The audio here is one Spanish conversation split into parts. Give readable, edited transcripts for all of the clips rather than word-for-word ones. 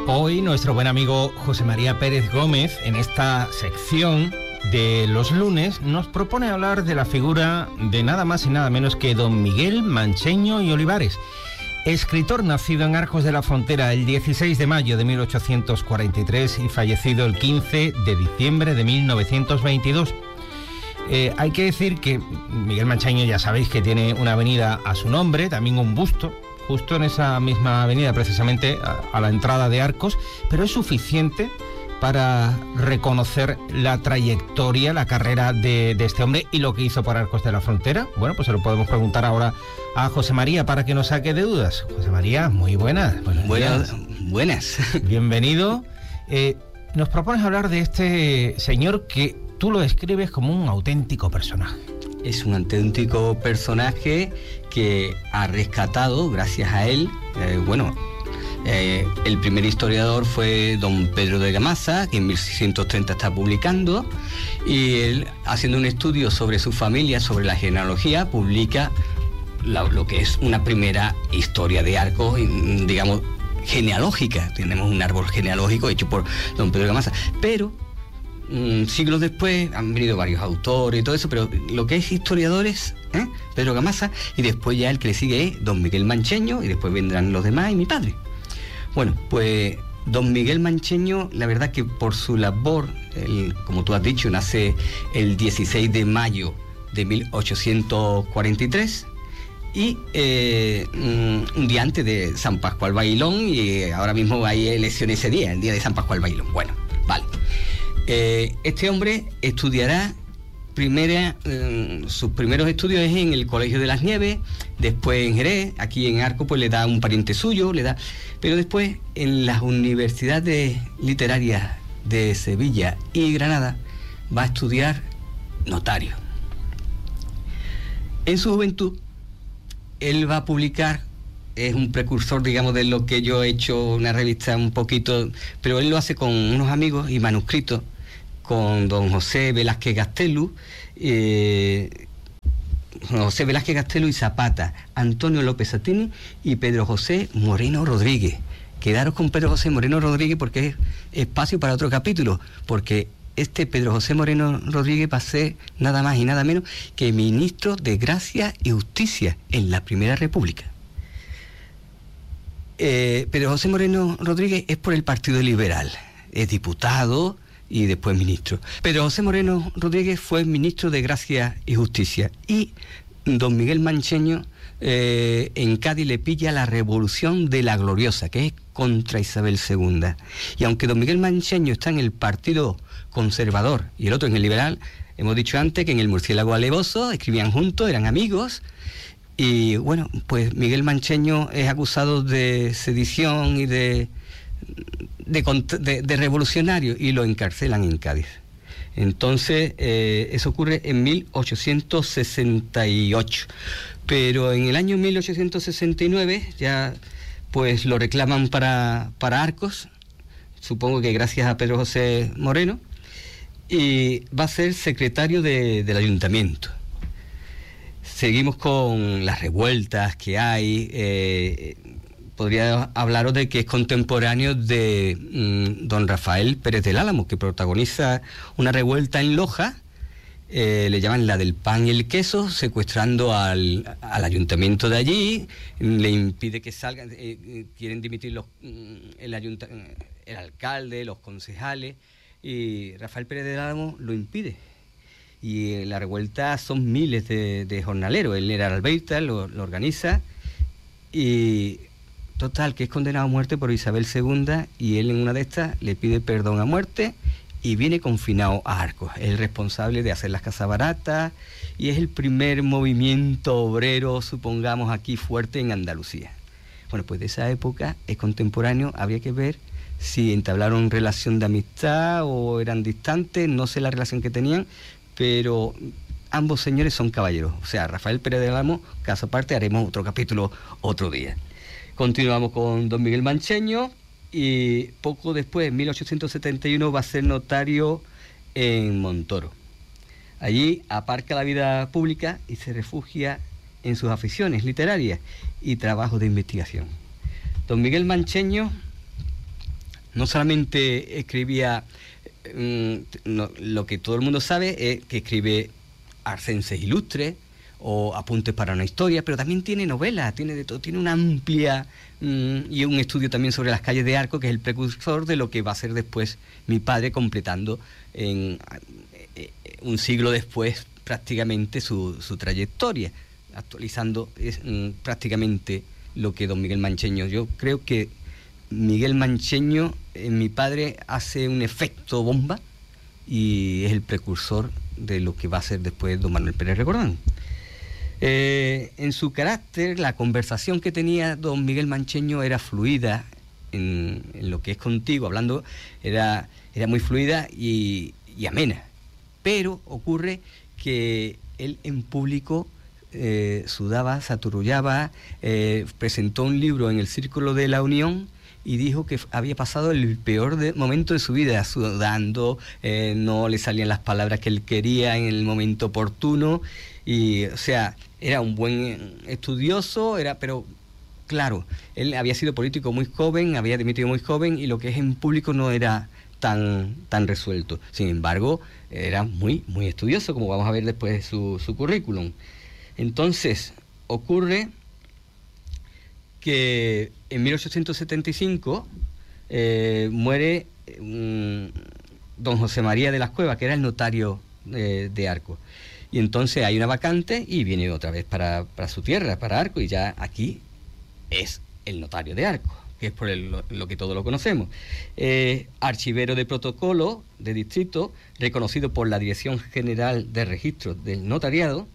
Hoy nuestro buen amigo José María Pérez Gómez, en esta sección de los lunes, nos propone hablar de la figura de nada más y nada menos que don Miguel Mancheño y Olivares, escritor nacido en Arcos de la Frontera el 16 de mayo de 1843 y fallecido el 15 de diciembre de 1922. Hay que decir que Miguel Mancheño, ya sabéis que tiene una avenida a su nombre, también un busto, justo en esa misma avenida, precisamente a la entrada de Arcos, pero es suficiente para reconocer la trayectoria, la carrera de este hombre y lo que hizo por Arcos de la Frontera. Bueno, pues se lo podemos preguntar ahora a José María para que nos saque de dudas. José María, muy buenas. Buenas. Bienvenido. Nos propones hablar de este señor que tú lo describes como un auténtico personaje. Es un auténtico personaje que ha rescatado, gracias a él, el primer historiador fue don Pedro de Gamasa, que en 1630 está publicando, y él, haciendo un estudio sobre su familia, sobre la genealogía, publica lo que es una primera historia de Arcos, digamos, genealógica. Tenemos un árbol genealógico hecho por don Pedro de Gamasa, pero siglos después han venido varios autores y todo eso, pero lo que es historiadores, Pedro Gamasa, y después ya el que le sigue es don Miguel Mancheño, y después vendrán los demás y mi padre. Bueno, pues don Miguel Mancheño, la verdad que por su labor, como tú has dicho, nace el 16 de mayo de 1843, y un día antes de San Pascual Bailón, y ahora mismo hay elecciones ese día, el día de San Pascual Bailón. Bueno, vale. Este hombre estudiará sus primeros estudios es en el Colegio de las Nieves, después en Jerez, aquí en Arcos pues le da un pariente suyo, pero después en las universidades literarias de Sevilla y Granada va a estudiar notario. En su juventud él va a publicar, es un precursor, digamos, de lo que yo he hecho, una revista un poquito, pero él lo hace con unos amigos y manuscritos, con don José Velázquez Gastelu, José Velázquez Gastelu y Zapata, Antonio López Satini y Pedro José Moreno Rodríguez. Quedaros con Pedro José Moreno Rodríguez porque es espacio para otro capítulo, porque este Pedro José Moreno Rodríguez va a ser nada más y nada menos que ministro de Gracia y Justicia en la Primera República. Pedro José Moreno Rodríguez es por el Partido Liberal, es diputado y después ministro. Pedro José Moreno Rodríguez fue ministro de Gracia y Justicia, y don Miguel Mancheño en Cádiz le pilla la Revolución de la Gloriosa, que es contra Isabel II. Y aunque don Miguel Mancheño está en el Partido Conservador y el otro en el Liberal, hemos dicho antes que en el Murciélago Alevoso escribían juntos, eran amigos. Y bueno, pues Miguel Mancheño es acusado de sedición y de revolucionario, y lo encarcelan en Cádiz. Entonces, eso ocurre en 1868. Pero en el año 1869 ya pues lo reclaman para Arcos, supongo que gracias a Pedro José Moreno, y va a ser secretario del ayuntamiento. Seguimos con las revueltas que hay. Podría hablaros de que es contemporáneo de don Rafael Pérez del Álamo, que protagoniza una revuelta en Loja, le llaman la del pan y el queso, secuestrando al ayuntamiento de allí, le impide que salgan, quieren dimitir el alcalde, los concejales, y Rafael Pérez del Álamo lo impide. Y la revuelta son miles de jornaleros. Él era albeita, lo organiza, y total, que es condenado a muerte por Isabel II, y él en una de estas le pide perdón a muerte y viene confinado a Arcos. Es el responsable de hacer las casas baratas y es el primer movimiento obrero, supongamos, aquí fuerte en Andalucía. Bueno, pues de esa época es contemporáneo. Habría que ver si entablaron relación de amistad o eran distantes, no sé la relación que tenían, pero ambos señores son caballeros. O sea, Rafael Pérez del Álamo, caso aparte, haremos otro capítulo otro día. Continuamos con don Miguel Mancheño, y poco después, en 1871, va a ser notario en Montoro. Allí aparca la vida pública y se refugia en sus aficiones literarias y trabajos de investigación. Don Miguel Mancheño no solamente escribía lo que todo el mundo sabe, es que escribe Arcenses Ilustres o Apuntes para una historia, pero también tiene novelas, tiene de todo, tiene una amplia y un estudio también sobre las calles de Arcos, que es el precursor de lo que va a ser después mi padre, completando en un siglo después prácticamente su trayectoria, actualizando prácticamente lo que don Miguel Mancheño. Yo creo que Miguel Mancheño en mi padre hace un efecto bomba y es el precursor de lo que va a ser después don Manuel Pérez Recordán. En su carácter, la conversación que tenía don Miguel Mancheño era fluida, en lo que es contigo, hablando, era muy fluida y amena. Pero ocurre que él en público sudaba, se aturullaba, presentó un libro en el Círculo de la Unión y dijo que había pasado el peor momento de su vida, sudando, no le salían las palabras que él quería en el momento oportuno, y o sea, era un buen estudioso, pero claro, él había sido político muy joven, había dimitido muy joven, y lo que es en público no era tan resuelto. Sin embargo, era muy estudioso, como vamos a ver después de su currículum. Entonces, ocurre que en 1875 muere don José María de las Cuevas, que era el notario de Arcos. Y entonces hay una vacante y viene otra vez para su tierra, para Arcos, y ya aquí es el notario de Arcos, que es por lo que todos lo conocemos. Archivero de protocolo de distrito, reconocido por la Dirección General de Registros del Notariado,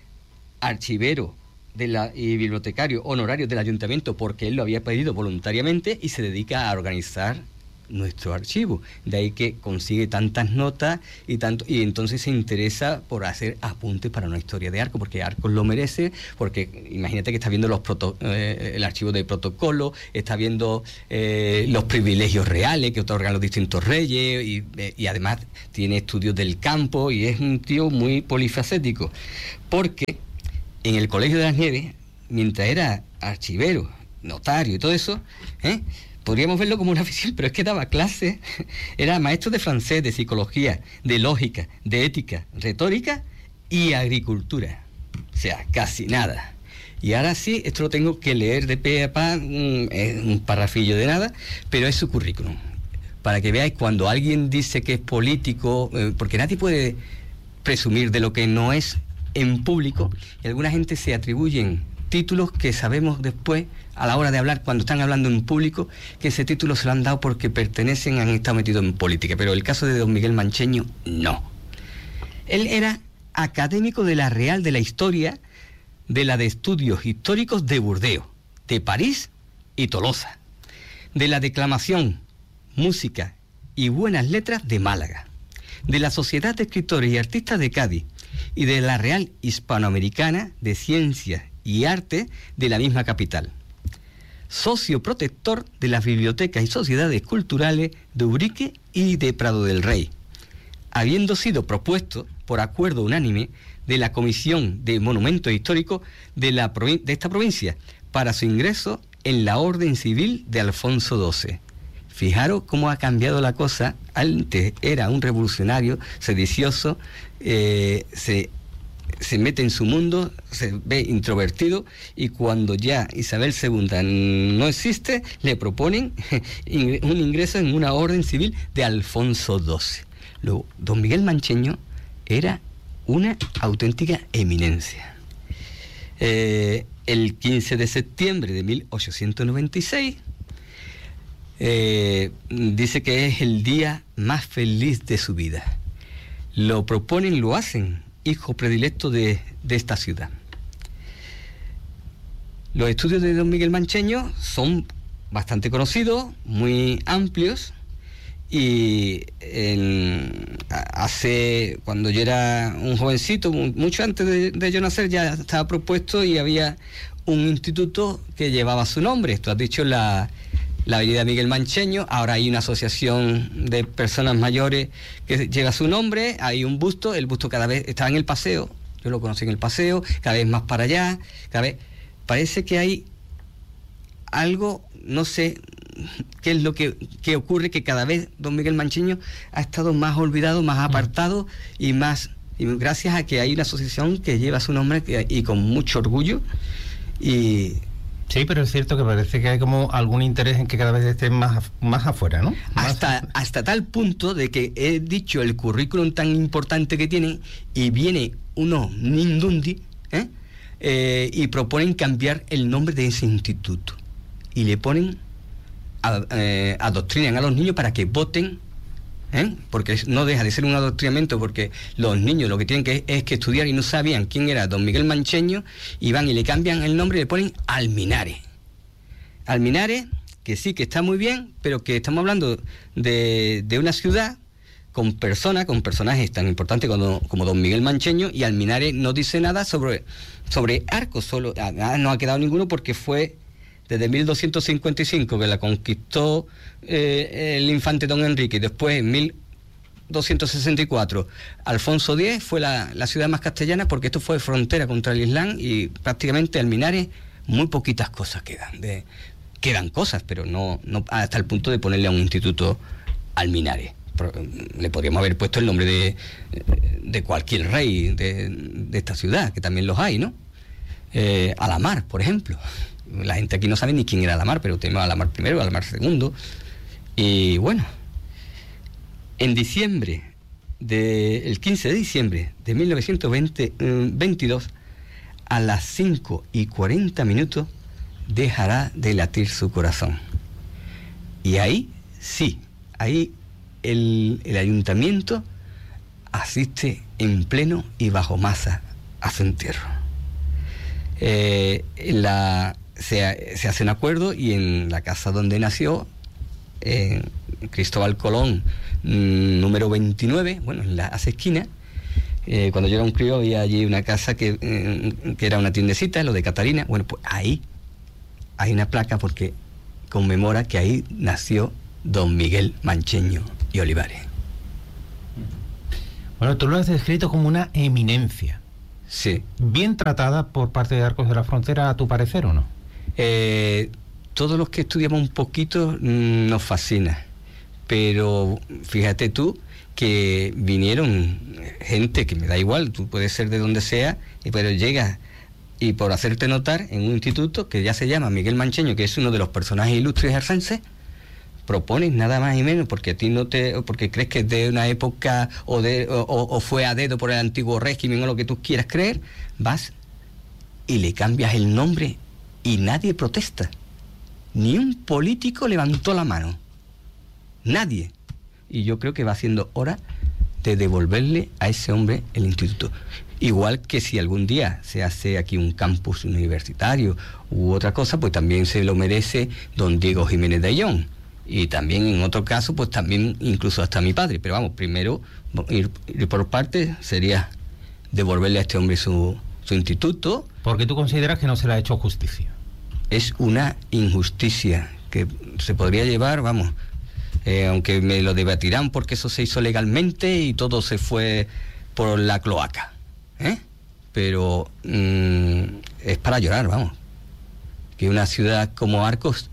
archivero y bibliotecario honorario del ayuntamiento, porque él lo había pedido voluntariamente, y se dedica a organizar nuestro archivo. De ahí que consigue tantas notas y entonces se interesa por hacer apuntes para una historia de Arcos, porque Arcos lo merece, porque imagínate que está viendo el archivo de protocolo, está viendo los privilegios reales que otorgan los distintos reyes, y además tiene estudios del campo, y es un tío muy polifacético, porque en el Colegio de las Nieves, mientras era archivero, notario y todo eso, podríamos verlo como una afición, pero es que daba clases, era maestro de francés, de psicología, de lógica, de ética, retórica y agricultura. O sea, casi nada. Y ahora sí, esto lo tengo que leer de pe a pa, un parrafillo de nada, pero es su currículum. Para que veáis, cuando alguien dice que es político, porque nadie puede presumir de lo que no es en público, y alguna gente se atribuyen títulos que sabemos después, a la hora de hablar, cuando están hablando en público, que ese título se lo han dado porque pertenecen, han estado metidos en política. Pero el caso de don Miguel Mancheño, no. Él era académico de la Real de la Historia, de la de Estudios Históricos de Burdeos, de París y Tolosa, de la Declamación, Música y Buenas Letras de Málaga, de la Sociedad de Escritores y Artistas de Cádiz, y de la Real Hispanoamericana de Ciencias y Arte de la misma capital. Socio protector de las bibliotecas y sociedades culturales de Ubrique y de Prado del Rey, habiendo sido propuesto por acuerdo unánime de la Comisión de Monumentos Históricos de esta provincia para su ingreso en la Orden Civil de Alfonso XII. Fijaros cómo ha cambiado la cosa. Antes era un revolucionario sedicioso, se mete en su mundo, se ve introvertido, y cuando ya Isabel II no existe, le proponen un ingreso en una orden civil de Alfonso XII. Luego, don Miguel Mancheño era una auténtica eminencia. El 15 de septiembre de 1896, dice que es el día más feliz de su vida. Lo proponen, lo hacen hijo predilecto de esta ciudad. Los estudios de don Miguel Mancheño son bastante conocidos, muy amplios, y cuando yo era un jovencito, mucho antes de yo nacer, ya estaba propuesto, y había un instituto que llevaba su nombre. Tú has dicho la avenida Miguel Mancheño. Ahora hay una asociación de personas mayores que lleva su nombre, hay un busto, el busto cada vez estaba en el paseo, yo lo conocí en el paseo, cada vez más para allá, cada vez parece que hay algo, no sé, qué es lo que ocurre, que cada vez don Miguel Mancheño ha estado más olvidado, más apartado y gracias a que hay una asociación que lleva su nombre y con mucho orgullo. Y sí, pero es cierto que parece que hay como algún interés en que cada vez esté más afuera, ¿no? Hasta tal punto de que he dicho el currículum tan importante que tienen, y viene unos Nindundi, y proponen cambiar el nombre de ese instituto. Y le ponen, adoctrinan a los niños para que voten, porque no deja de ser un adoctrinamiento, porque los niños lo que tienen que es que estudiar, y no sabían quién era don Miguel Mancheño, y van y le cambian el nombre y le ponen Alminares. Alminares, que sí, que está muy bien, pero que estamos hablando de una ciudad con personajes tan importantes como don Miguel Mancheño, y Alminares no dice nada sobre Arcos, solo no ha quedado ninguno, porque fue desde 1255 que la conquistó el infante don Enrique, y después en 1264 Alfonso X fue la ciudad más castellana, porque esto fue frontera contra el Islam, y prácticamente Alminares muy poquitas cosas quedan cosas, pero no hasta el punto de ponerle a un instituto Alminares. Le podríamos haber puesto el nombre de cualquier rey de esta ciudad, que también los hay, ¿no? Alamar, por ejemplo. La gente aquí no sabe ni quién era Alamar, pero tenemos Alamar I, Alamar II. Y bueno, en diciembre, el 15 de diciembre de 1922, a las 5:40 dejará de latir su corazón. Y ahí, sí, el ayuntamiento asiste en pleno y bajo masa a su entierro. Se hace un acuerdo, y en la casa donde nació, Cristóbal Colón, número 29, bueno, en las esquinas, cuando yo era un crío había allí una casa que era una tiendecita, lo de Catarina. Bueno, pues ahí hay una placa porque conmemora que ahí nació don Miguel Mancheño y Olivares. Bueno, tú lo has descrito como una eminencia. Sí. ¿Bien tratada por parte de Arcos de la Frontera, a tu parecer, o no? Todos los que estudiamos un poquito nos fascina, pero fíjate tú que vinieron gente que me da igual, tú puedes ser de donde sea, pero llegas, y por hacerte notar, en un instituto que ya se llama Miguel Mancheño, que es uno de los personajes ilustres arcenses, propones nada más y menos, porque a ti porque crees que es de una época o fue a dedo por el antiguo régimen o lo que tú quieras creer, vas y le cambias el nombre y nadie protesta. Ni un político levantó la mano. Nadie. Y yo creo que va siendo hora de devolverle a ese hombre el instituto. Igual que si algún día se hace aquí un campus universitario u otra cosa, pues también se lo merece don Diego Jiménez de Ayllón. Y también en otro caso, pues también incluso hasta mi padre. Pero vamos, primero ir por partes sería devolverle a este hombre su instituto. Porque tú consideras que no se le ha hecho justicia. Es una injusticia que se podría llevar, vamos, aunque me lo debatirán porque eso se hizo legalmente y todo se fue por la cloaca, pero es para llorar, vamos, que una ciudad como Arcos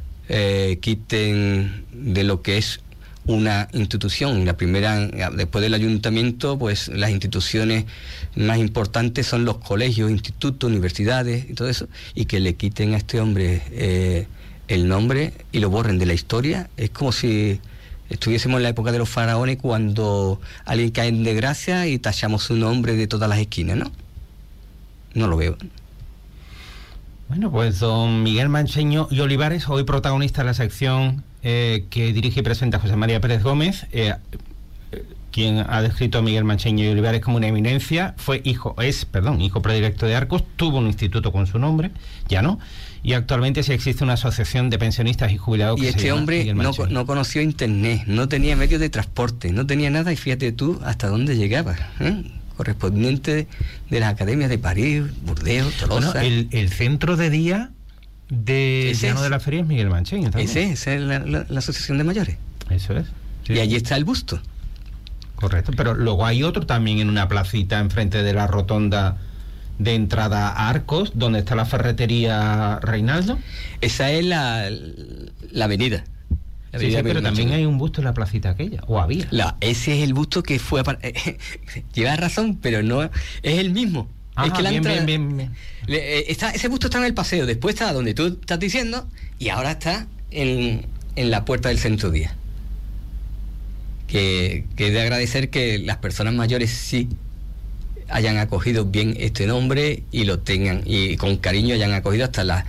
quiten de lo que es una institución. La primera, después del ayuntamiento, pues las instituciones más importantes son los colegios, institutos, universidades y todo eso, y que le quiten a este hombre el nombre y lo borren de la historia. Es como si estuviésemos en la época de los faraones, cuando alguien cae en desgracia y tachamos su nombre de todas las esquinas, ¿no? No lo veo. Bueno, pues don Miguel Mancheño y Olivares, hoy protagonista de la sección que dirige y presenta José María Pérez Gómez, quien ha descrito a Miguel Mancheño y Olivares como una eminencia. Hijo predilecto de Arcos, tuvo un instituto con su nombre, ya no, y actualmente sí existe una asociación de pensionistas y jubilados. Y este hombre no conoció internet, no tenía medios de transporte, no tenía nada, y fíjate tú hasta dónde llegaba, correspondiente de las academias de París, Burdeos, Tolosa. Bueno, el centro de día de Llano de la Feria es Miguel Mancheño también. Esa es la asociación de mayores. Eso es. Sí. Y allí está el busto. Correcto, pero luego hay otro también en una placita enfrente de la rotonda de entrada a Arcos, donde está la ferretería Reinaldo. Esa es la avenida. Sí, pero también hay un busto en la placita aquella, o había. Ese es el busto que fue... Llevas razón, pero no es el mismo. Ah, es que bien. Ese busto está en el paseo, después está donde tú estás diciendo, y ahora está en la puerta del Centro Día. Que es de agradecer que las personas mayores sí hayan acogido bien este nombre y lo tengan, y con cariño hayan acogido hasta la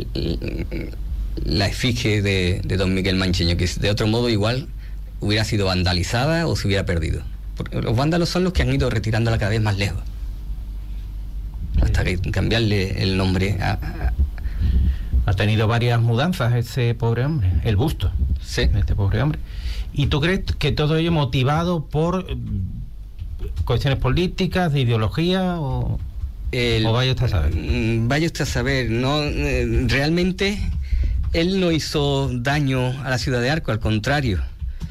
efigie de don Miguel Mancheño, que de otro modo igual hubiera sido vandalizada o se hubiera perdido. Porque los vándalos son los que han ido retirándola cada vez más lejos, hasta que cambiarle el nombre Ha tenido varias mudanzas ese pobre hombre, el busto, sí, de este pobre hombre. ¿Y tú crees que todo ello motivado por cuestiones políticas, de ideología, o vaya usted a saber? Vaya usted a saber, no, realmente él no hizo daño a la ciudad de Arcos, al contrario.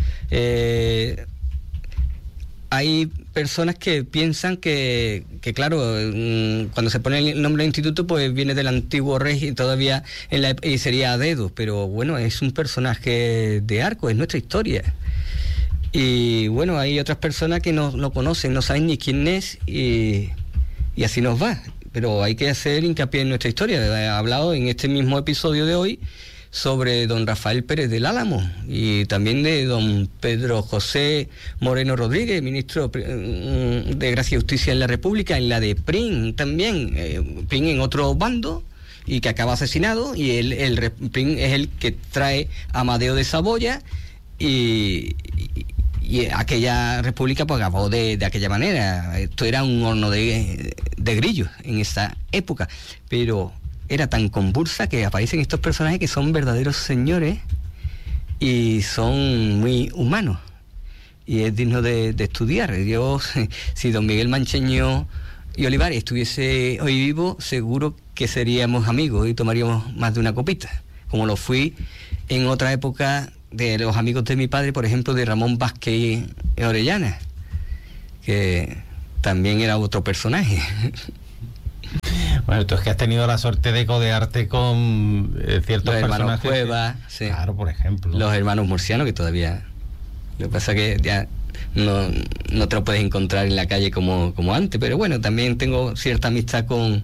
Hay personas que piensan que claro, cuando se pone el nombre del instituto, pues viene del antiguo régimen, todavía y sería a dedo, pero bueno, es un personaje de Arcos, es nuestra historia. Y bueno, hay otras personas que no lo conocen, no saben ni quién es, y así nos va. Pero hay que hacer hincapié en nuestra historia. He hablado en este mismo episodio de hoy sobre don Rafael Pérez del Álamo y también de don Pedro José Moreno Rodríguez, ministro de Gracia y Justicia en la República, en la de Prim también, Prim en otro bando y que acaba asesinado, y el Prim es el que trae a Amadeo de Saboya y aquella república pues acabó de aquella manera. Esto era un horno de grillos en esa época, pero era tan convulsa que aparecen estos personajes que son verdaderos señores y son muy humanos, y es digno de estudiar. Si don Miguel Mancheño y Olivares estuviese hoy vivo, seguro que seríamos amigos y tomaríamos más de una copita, como lo fui en otra época de los amigos de mi padre, por ejemplo, de Ramón Vázquez y Orellana, que también era otro personaje. Bueno, tú es que has tenido la suerte de codearte con ciertos los hermanos personajes. Cuevas, sí. Claro, por ejemplo. Los hermanos Murcianos, que todavía... Lo que pasa es que ya no te lo puedes encontrar en la calle como antes, pero bueno, también tengo cierta amistad con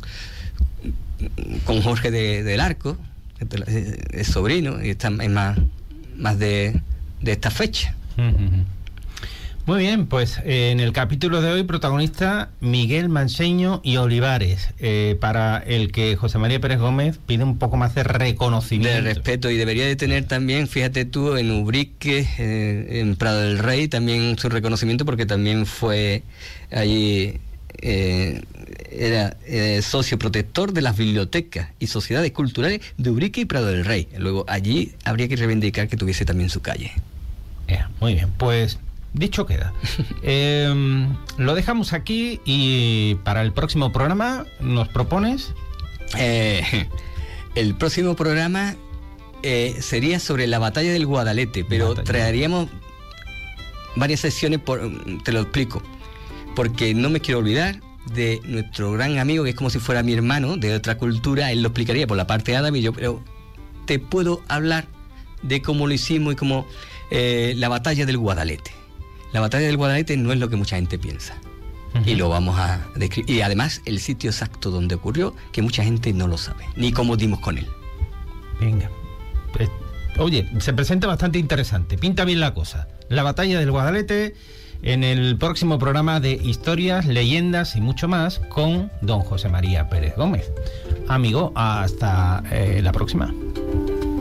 Jorge del Arco, que es sobrino, y es más de esta fecha. Uh-huh. Muy bien, pues en el capítulo de hoy protagonista Miguel Mancheño y Olivares, para el que José María Pérez Gómez pide un poco más de reconocimiento. De respeto, y debería de tener también, fíjate tú, en Ubrique, en Prado del Rey, también su reconocimiento, porque también fue allí, era socio protector de las bibliotecas y sociedades culturales de Ubrique y Prado del Rey. Luego allí habría que reivindicar que tuviese también su calle. Muy bien, pues... dicho queda. Lo dejamos aquí, y para el próximo programa nos propones... el próximo programa sería sobre la batalla del Guadalete, pero traeríamos varias sesiones, te lo explico, porque no me quiero olvidar de nuestro gran amigo, que es como si fuera mi hermano, de otra cultura. Él lo explicaría por la parte de Adam y yo, pero te puedo hablar de cómo lo hicimos y cómo la batalla del Guadalete. La batalla del Guadalete no es lo que mucha gente piensa. Uh-huh. Y lo vamos a describir. Y además el sitio exacto donde ocurrió, que mucha gente no lo sabe, ni cómo dimos con él. Venga. Oye, se presenta bastante interesante. Pinta bien la cosa. La batalla del Guadalete, en el próximo programa de Historias, Leyendas y mucho más, con don José María Pérez Gómez. Amigo, hasta la próxima.